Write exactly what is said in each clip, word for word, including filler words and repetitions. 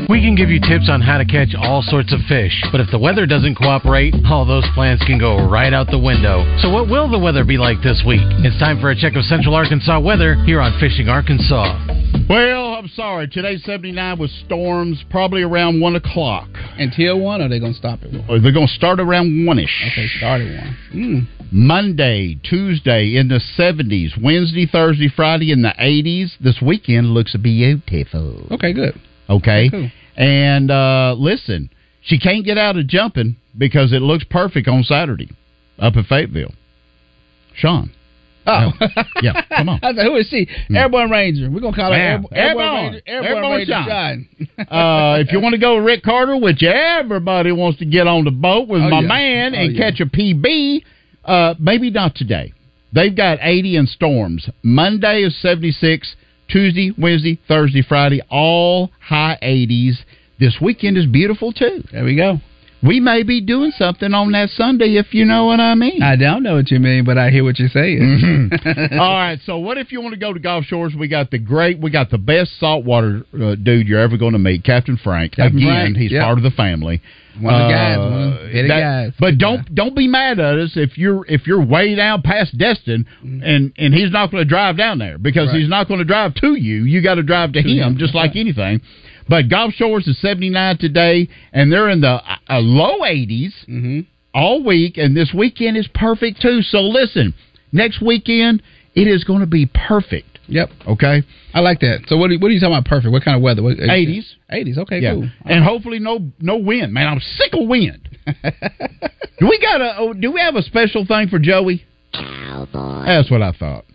We can give you tips on how to catch all sorts of fish, but if the weather doesn't cooperate, all those plans can go right out the window. So what will the weather be like this week? It's time for a check of Central Arkansas weather here on Fishing Arkansas. Well, I'm sorry. Today's seventy-nine with storms, probably around one o'clock. Until one, or are they going to stop it? Or they're going to start around one-ish. Okay, start at one. Mm. Monday, Tuesday in the seventies. Wednesday, Thursday, Friday in the eighties. This weekend looks beautiful. Okay, good. Okay. Okay, cool. And uh, listen, she can't get out of jumping because it looks perfect on Saturday up at Fayetteville. Sean. Oh. Yeah, yeah, come on. I said, who is she? Mm. Airborne Ranger. We're going to call her Yeah. Airborne, Airborne Ranger. Airborne, Airborne Ranger Sean. Sean. uh, if you want to go with Rick Carter, which everybody wants to get on the boat with Oh, my yeah. man Oh, and yeah. catch a P B, uh, maybe not today. They've got eighty in storms. Monday is seventy-six. Tuesday, Wednesday, Thursday, Friday, all high eighties. This weekend is beautiful, too. There we go. We may be doing something on that Sunday, if you know what I mean. I don't know what you mean, but I hear what you're saying. Mm-hmm. All right, so what if you want to go to Gulf Shores? We got the great, we got the best saltwater uh, dude you're ever going to meet, Captain Frank. Captain Again, Frank, he's yep. part of the family. One of the guys, Uh, one of the head of that- guys. But don't don't be mad at us if you're if you're way down past Destin and and he's not going to drive down there because Right. he's not going to drive to you. You got to drive to him, him. just That's like right. anything. But Gulf Shores is seventy-nine today, and they're in the uh, low eighties Mm-hmm. all week, and this weekend is perfect too. So listen, next weekend it is going to be perfect. Yep. Okay, I like that. So what are, what are you talking about perfect? What kind of weather? What, eighties. eighties, okay, Yeah, cool. and hopefully no no wind. Man, I'm sick of wind. do we got a? Oh, do we have a special thing for Joey? Cowboy. That's what I thought.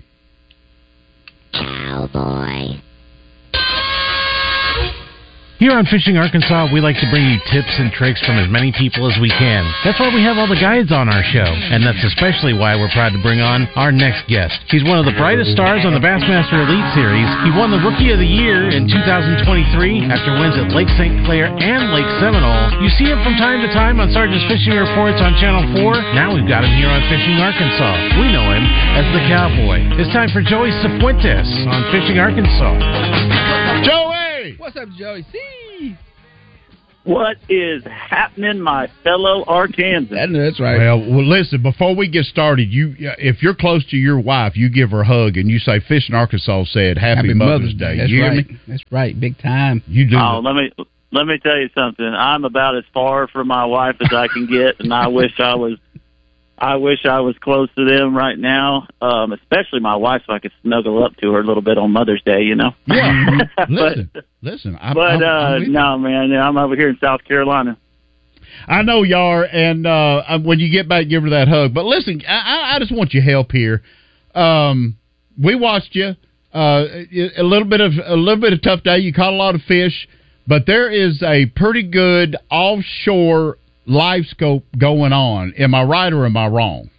Cowboy. Here on Fishing Arkansas, we like to bring you tips and tricks from as many people as we can. That's why we have all the guides on our show, and that's especially why we're proud to bring on our next guest. He's one of the brightest stars on the Bassmaster Elite Series. He won the Rookie of the Year in two thousand twenty-three after wins at Lake Saint Clair and Lake Seminole. You see him from time to time on Sergeant's Fishing Reports on Channel four. Now we've got him here on Fishing Arkansas. We know him as the Cowboy. It's time for Joey Cifuentes on Fishing Arkansas. Joey! What's up, Joey? See? What is happening, my fellow Arkansans? That, that's right. Well, well, listen. Before we get started, you if you're close to your wife, you give her a hug and you say, "Fishing Arkansas said Happy, Happy Mother's, Day." That's you hear right. me? That's right. Big time. You do. Oh, let me let me tell you something. I'm about as far from my wife as I can get, and I wish I was. I wish I was close to them right now, um, especially my wife, so I could snuggle up to her a little bit on Mother's Day. You know. Yeah. but listen, listen. I'm, but I'm, uh, I'm with you. no, man, I'm over here in South Carolina. I know you are, and uh, when you get back, give her that hug. But listen, I, I just want your help here. Um, we watched you. Uh, a little bit of a little bit of tough day. You caught a lot of fish, but there is a pretty good offshore live scope going on. Am I right or am I wrong?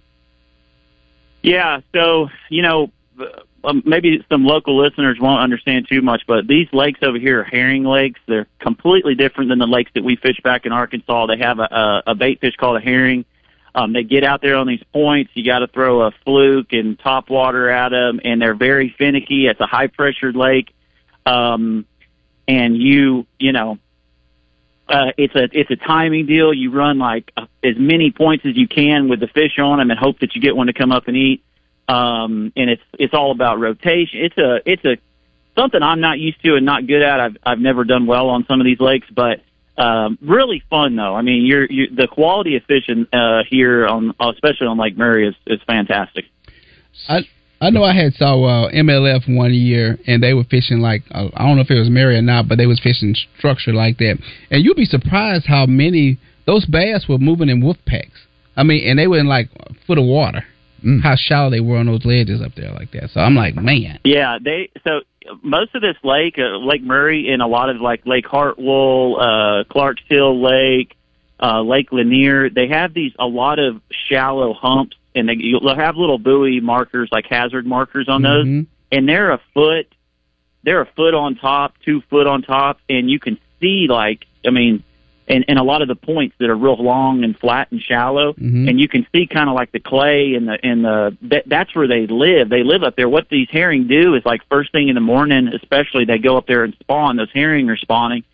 Yeah, so, you know, um, maybe some local listeners won't understand too much, but these lakes over here are herring lakes. They're completely different than the lakes that we fish back in Arkansas. They have a, a, a bait fish called a herring. Um, they get out there on these points. You got to throw a fluke and top water at them, and they're very finicky. It's a high-pressured lake. Um, and you, you know, Uh, it's a it's a timing deal. You run like uh, as many points as you can with the fish on them, and hope that you get one to come up and eat. Um, and it's it's all about rotation. It's a it's a something I'm not used to and not good at. I've I've never done well on some of these lakes, but um, really fun though. I mean, you're you the quality of fishing uh, here on especially on Lake Murray is is fantastic. I I know I had saw uh, M L F one year, and they were fishing like, uh, I don't know if it was Murray or not, but they was fishing structure like that. And you'd be surprised how many, those bass were moving in wolf packs. I mean, and they were in like a foot of water. Mm. How shallow they were on those ledges up there like that. So I'm like, man. Yeah, they so most of this lake, uh, Lake Murray, and a lot of like Lake Hartwell, uh, Clarks Hill Lake, uh, Lake Lanier, they have these a lot of shallow humps. And they, you'll have little buoy markers, like hazard markers on those, mm-hmm. and they're a foot, they're a foot on top, two foot on top, and you can see, like, I mean, and, and a lot of the points that are real long and flat and shallow, mm-hmm. and you can see kind of like the clay and the, and the, that, that's where they live. They live up there. What these herring do is, like, first thing in the morning, especially, they go up there and spawn. Those herring are spawning.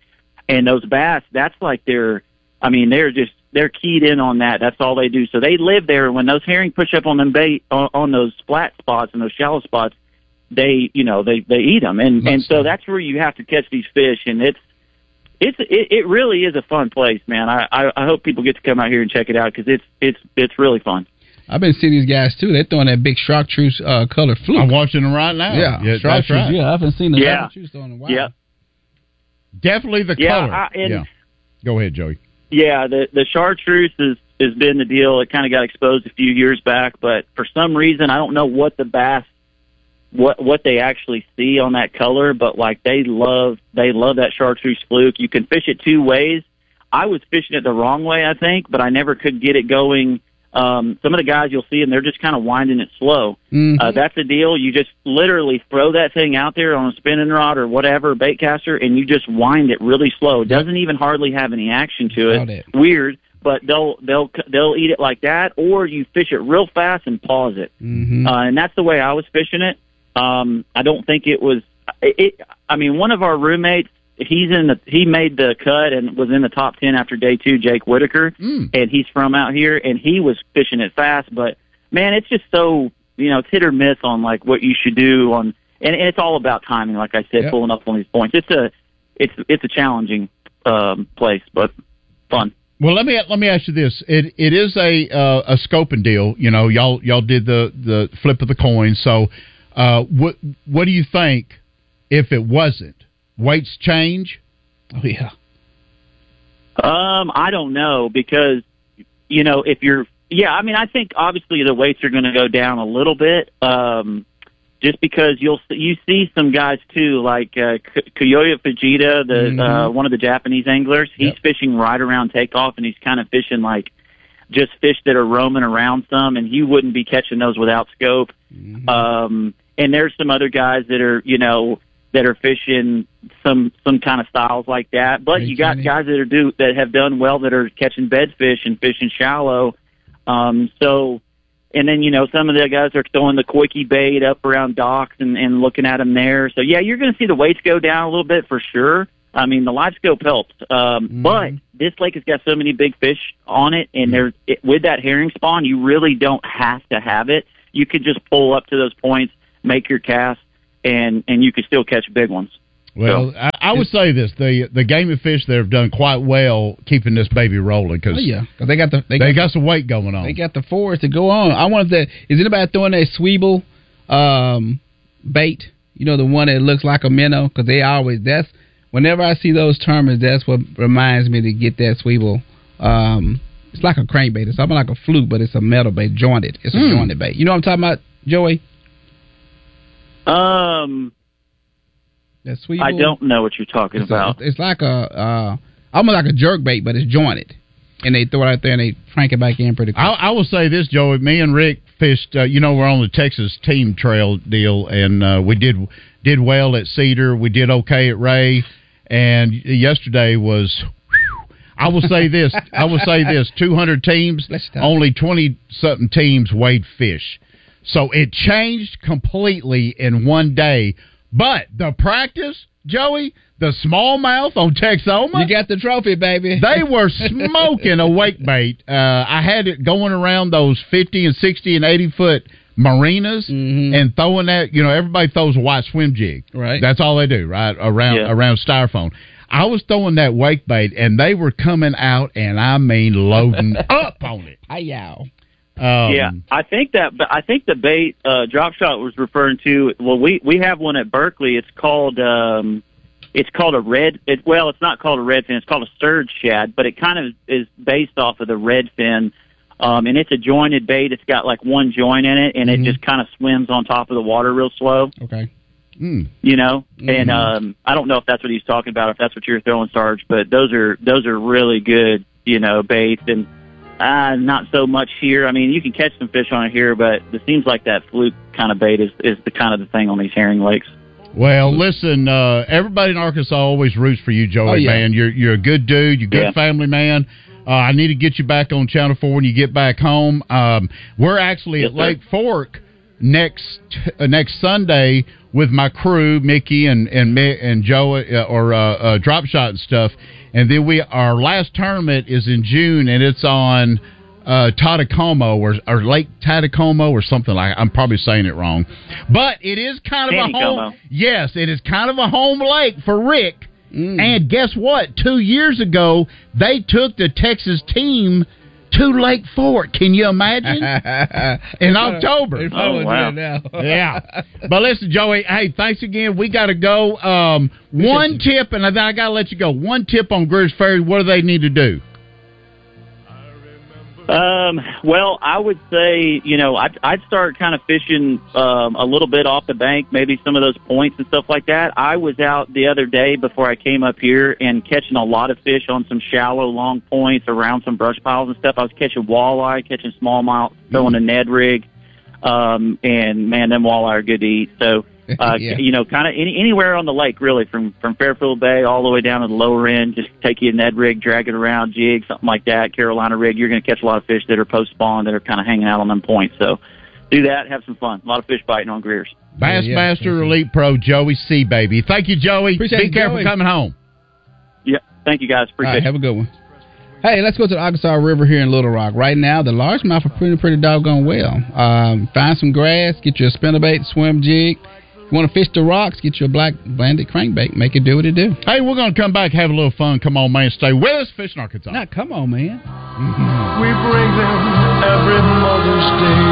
And those bass, that's like they're, I mean, they're just, they're keyed in on that. That's all they do. So they live there. When those herring push up on them bait, on, on those flat spots and those shallow spots, they, you know, they, they eat them. And, and so that's where you have to catch these fish. And it's, it's, it, it really is a fun place, man. I, I, I hope people get to come out here and check it out because it's, it's, it's really fun. I've been seeing these guys too. They're throwing that big chartreuse uh, color fluke. I'm watching them right now. Yeah, yeah chartreuse. Right. Yeah, I haven't seen the yeah. chartreuse on in a while. Yeah, definitely the yeah, color. I, and yeah, go ahead, Joey. Yeah, the the chartreuse is has been the deal. It kind of got exposed a few years back, but for some reason, I don't know what the bass, what what they actually see on that color, but like they love they love that chartreuse fluke. You can fish it two ways. I was fishing it the wrong way, I think, but I never could get it going. Um, some of the guys you'll see, and they're just kind of winding it slow. Mm-hmm. Uh, that's the deal. You just literally throw that thing out there on a spinning rod or whatever, bait caster, and you just wind it really slow. It doesn't even hardly have any action to it. it. Weird, but they'll they'll they'll eat it like that, or you fish it real fast and pause it. Mm-hmm. Uh, and that's the way I was fishing it. Um, I don't think it was. It, it, I mean, one of our roommates. He's in the. He made the cut and was in the top ten after day two. Jake Whitaker, mm. and he's from out here, and he was fishing it fast. But man, it's just so you know, it's hit or miss on like what you should do on, and, and it's all about timing. Like I said, yep. pulling up on these points. It's a, it's it's a challenging um, place, but fun. Well, let me let me ask you this: it it is a uh, a scoping deal. You know, y'all y'all did the, the flip of the coin. So, uh, what what do you think if it wasn't? Weights change? Oh yeah. Um, I don't know because you know if you're yeah, I mean I think obviously the weights are going to go down a little bit. Um, just because you'll you see some guys too like uh, Kiyoya Fujita, the mm-hmm. uh, one of the Japanese anglers. He's yep. fishing right around takeoff, and he's kind of fishing like just fish that are roaming around some, and he wouldn't be catching those without scope. Mm-hmm. Um, and there's some other guys that are you know. that are fishing some some kind of styles like that. But Great you got Johnny. guys that are do that have done well that are catching bedfish and fishing shallow. Um, so, and then you know some of the guys are throwing the quickie bait up around docks and, and looking at them there. So yeah, you're going to see the weights go down a little bit for sure. I mean the live scope helps, um, mm-hmm. but this lake has got so many big fish on it, and there it, with that herring spawn, you really don't have to have it. You could just pull up to those points, make your cast. And, and you can still catch big ones. Well, so, I, I would say this: the the game of fish there have done quite well keeping this baby rolling because oh, yeah, because they got the they, they got, got some weight going on. They got the force to go on. I wonder if that is anybody throwing that Sweeble um, bait. You know the one that looks like a minnow because they always that's whenever I see those terms, that's what reminds me to get that Sweeble. Um, it's like a crankbait. It's something like a fluke, but it's a metal bait, jointed. It's a mm. jointed bait. You know what I'm talking about, Joey? Um, that Sweeble? I don't know what you're talking it's about. A, it's like a uh, almost like a jerk bait, but it's jointed, and they throw it out there and they crank it back in pretty quick. I, I will say this, Joey. Me and Rick fished. Uh, you know, we're on the Texas team trail deal, and uh, we did did well at Cedar. We did okay at Ray, and yesterday was. Whew, I will say this. I will say this. Two hundred teams, only twenty something teams weighed fish. So it changed completely in one day. But the practice, Joey, the smallmouth on Texoma. You got the trophy, baby. They were smoking a wake bait. Uh, I had it going around those fifty and sixty and eighty foot marinas mm-hmm. and throwing that. You know, everybody throws a white swim jig. Right. That's all they do, right? Around yeah. around styrofoam. I was throwing that wake bait, and they were coming out, and I mean loading up on it. Hi-yow. Um, yeah, I think that. I think the bait uh, drop shot was referring to. Well, we we have one at Berkeley. It's called. Um, it's called a red. It, well, it's not called a redfin. It's called a sturge shad, but it kind of is based off of the redfin. Um, and it's a jointed bait. It's got like one joint in it, and mm-hmm. it just kind of swims on top of the water real slow. Okay. Mm. You know, mm-hmm. and um, I don't know if that's what he's talking about, if that's what you're throwing, Sarge. But those are those are really good, you know, baits and. Uh, not so much here. I mean, you can catch some fish on it here, but it seems like that fluke kind of bait is, is the kind of the thing on these herring lakes. Well, listen, uh, everybody in Arkansas always roots for you, Joey, oh, yeah. man. You're you're a good dude. You're a good yeah. family man. Uh, I need to get you back on Channel four when you get back home. Um, we're actually yes, at Lake sir. Fork next uh, next Sunday with my crew, Mickey and and and Joe, uh, or uh, uh, Drop Shot and stuff, and then we our last tournament is in June, and it's on uh, Tatacomo or, or Lake Tatacomo or something like. I'm probably saying it wrong, but it is kind of Tanacomo. a home. Yes, it is kind of a home lake for Rick. Mm. And guess what? Two years ago, they took the Texas team to Lake Fork. Can you imagine? In October. Oh, wow. Yeah. But listen, Joey, hey, thanks again. We got to go. Um, one tip, and I, I got to let you go. One tip on Greer's Ferry, what do they need to do? Um, well, I would say, you know, I'd, I'd start kind of fishing um, a little bit off the bank, maybe some of those points and stuff like that. I was out the other day before I came up here and catching a lot of fish on some shallow, long points around some brush piles and stuff. I was catching walleye, catching smallmouth, throwing a Ned rig, um, and, man, them walleye are good to eat. So, uh, Yeah. you know, kind of any, anywhere on the lake, really, from, from Fairfield Bay all the way down to the lower end. Just take you a Ned rig, drag it around, jig, something like that, Carolina rig. You're going to catch a lot of fish that are post-spawn that are kind of hanging out on them points. So do that, have some fun. A lot of fish biting on Greer's. Bassmaster yeah, yeah. Elite Pro, Joey C, baby. Thank you, Joey. Appreciate Be it, careful Joey. coming home. Yeah, thank you, guys. All Appreciate right, it. have a good one. Hey, let's go to the Arkansas River here in Little Rock. Right now, the largemouth are pretty, pretty doggone well. Um, find some grass, get you a spinnerbait, swim jig. You want to fish the rocks, get you a black banded crankbait. Make it do what it do. Hey, we're going to come back, have a little fun. Come on, man. Stay with us. Fishing Arkansas. Now, come on, man. We bring them every Mother's Day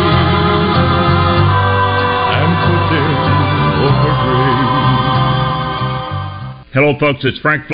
and put them over grave. Hello, folks. It's Frank.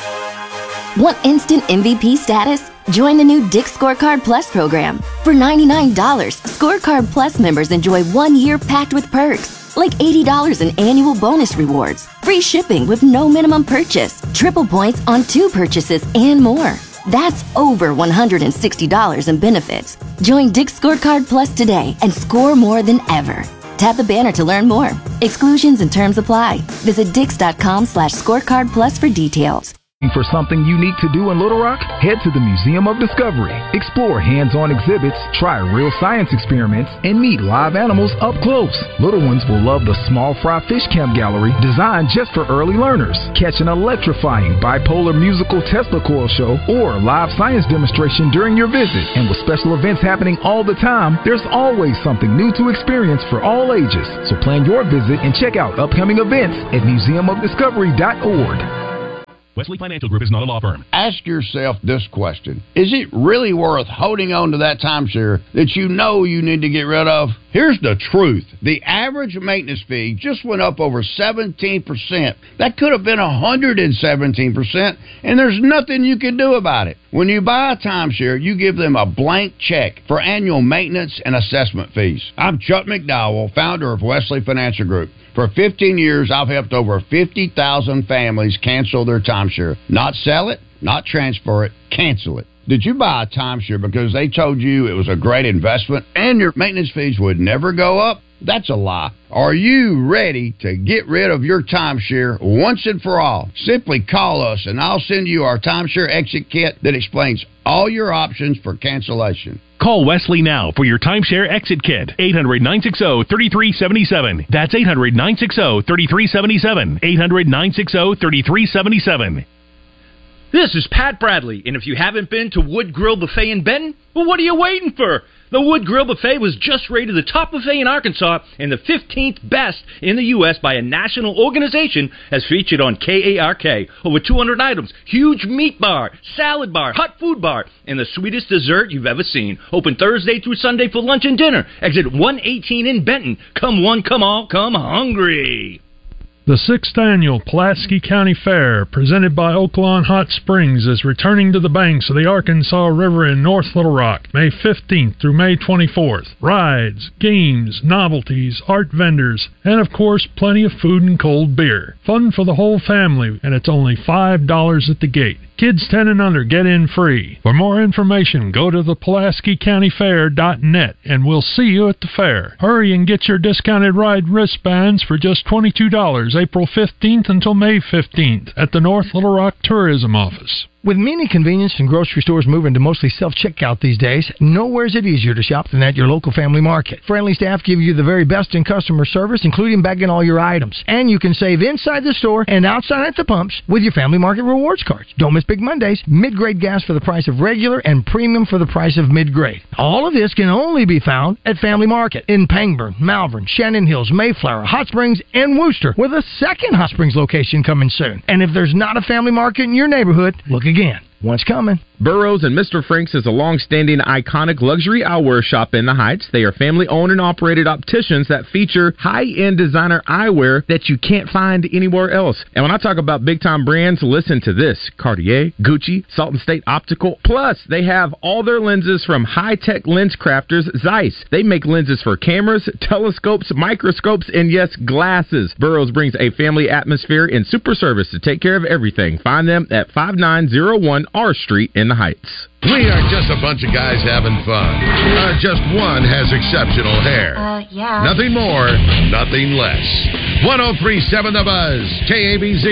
Want instant M V P status? Join the new Dick's Scorecard Plus program. For ninety-nine dollars, Scorecard Plus members enjoy one year packed with perks, like eighty dollars in annual bonus rewards, free shipping with no minimum purchase, triple points on two purchases, and more. That's over one hundred sixty dollars in benefits. Join Dick's Scorecard Plus today and score more than ever. Tap the banner to learn more. Exclusions and terms apply. Visit dix.com slash scorecard plus for details. For something unique to do in Little Rock? Head to the Museum of Discovery. Explore hands-on exhibits, try real science experiments, and meet live animals up close. Little ones will love the Small Fry Fish Camp Gallery, designed just for early learners. Catch an electrifying bipolar musical Tesla coil show or live science demonstration during your visit. And with special events happening all the time, there's always something new to experience for all ages. So plan your visit and check out upcoming events at museum of discovery dot org. Wesley Financial Group is not a law firm. Ask yourself this question. Is it really worth holding on to that timeshare that you know you need to get rid of? Here's the truth. The average maintenance fee just went up over seventeen percent. That could have been one hundred seventeen percent, and there's nothing you can do about it. When you buy a timeshare, you give them a blank check for annual maintenance and assessment fees. I'm Chuck McDowell, founder of Wesley Financial Group. For fifteen years, I've helped over fifty thousand families cancel their timeshare. Not sell it, not transfer it, cancel it. Did you buy a timeshare because they told you it was a great investment and your maintenance fees would never go up? That's a lie. Are you ready to get rid of your timeshare once and for all? Simply call us and I'll send you our timeshare exit kit that explains all your options for cancellation. Call Wesley now for your timeshare exit kit. eight hundred, nine six zero, three three seven seven. That's eight hundred, nine six zero, three three seven seven. eight hundred, nine six zero, three three seven seven. This is Pat Bradley, and if you haven't been to Wood Grill Buffet in Benton, well, what are you waiting for? The Wood Grill Buffet was just rated the top buffet in Arkansas and the fifteenth best in the U S by a national organization as featured on K A R K. Over two hundred items, huge meat bar, salad bar, hot food bar, and the sweetest dessert you've ever seen. Open Thursday through Sunday for lunch and dinner. Exit one eighteen in Benton. Come one, come all, come hungry. The sixth annual Pulaski County Fair, presented by Oaklawn Hot Springs, is returning to the banks of the Arkansas River in North Little Rock, May fifteenth through May twenty-fourth. Rides, games, novelties, art vendors, and of course, plenty of food and cold beer. Fun for the whole family, and it's only five dollars at the gate. Kids ten and under get in free. For more information, go to the Pulaski County Fair dot net, and we'll see you at the fair. Hurry and get your discounted ride wristbands for just twenty-two dollars, April fifteenth until May fifteenth at the North Little Rock Tourism Office. With many convenience and grocery stores moving to mostly self-checkout these days, nowhere's it easier to shop than at your local Family Market. Friendly staff give you the very best in customer service, including bagging all your items. And you can save inside the store and outside at the pumps with your Family Market rewards cards. Don't miss Big Mondays. Mid-grade gas for the price of regular and premium for the price of mid-grade. All of this can only be found at Family Market in Pangburn, Malvern, Shannon Hills, Mayflower, Hot Springs, and Wooster, with a second Hot Springs location coming soon. And if there's not a Family Market in your neighborhood, look again. One's coming. Burroughs and Mister Frank's is a long-standing, iconic luxury eyewear shop in the Heights. They are family-owned and operated opticians that feature high-end designer eyewear that you can't find anywhere else. And when I talk about big-time brands, listen to this. Cartier, Gucci, Salt and State Optical. Plus, they have all their lenses from high-tech lens crafters, Zeiss. They make lenses for cameras, telescopes, microscopes, and yes, glasses. Burroughs brings a family atmosphere and super service to take care of everything. Find them at five nine zero one R Street in the Heights. We aren't just a bunch of guys having fun. Uh, just one has exceptional hair. Uh, yeah. Nothing more, nothing less. one oh three point seven The Buzz, K A B Z.